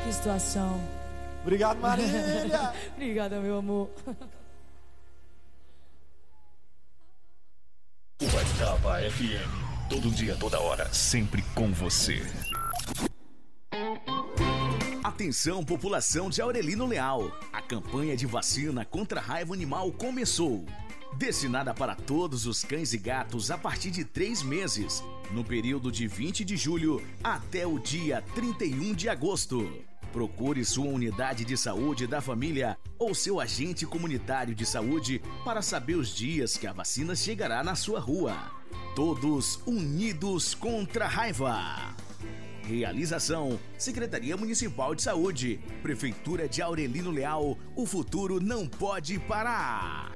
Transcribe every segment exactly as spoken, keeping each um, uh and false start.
Que situação. Obrigado, Marília. Obrigada, meu amor. Ubaitaba F M. Todo dia, toda hora, sempre com você. Atenção, população de Aurelino Leal. A campanha de vacina contra a raiva animal começou. Destinada para todos os cães e gatos a partir de três meses, no período de vinte de julho até o dia trinta e um de agosto. Procure sua unidade de saúde da família ou seu agente comunitário de saúde para saber os dias que a vacina chegará na sua rua. Todos unidos contra a raiva. Realização: Secretaria Municipal de Saúde, Prefeitura de Aurelino Leal. O futuro não pode parar.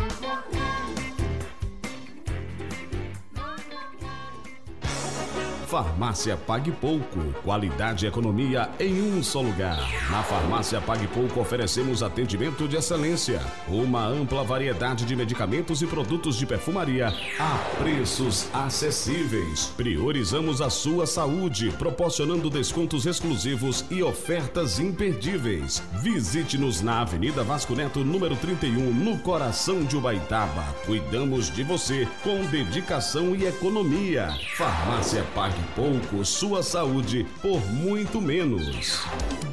Farmácia Pague Pouco. Qualidade e economia em um só lugar. Na Farmácia Pague Pouco oferecemos atendimento de excelência. Uma ampla variedade de medicamentos e produtos de perfumaria a preços acessíveis. Priorizamos a sua saúde, proporcionando descontos exclusivos e ofertas imperdíveis. Visite-nos na Avenida Vasco Neto, número trinta e um, no coração de Ubaitaba. Cuidamos de você com dedicação e economia. Farmácia Pague Pouco, sua saúde por muito menos.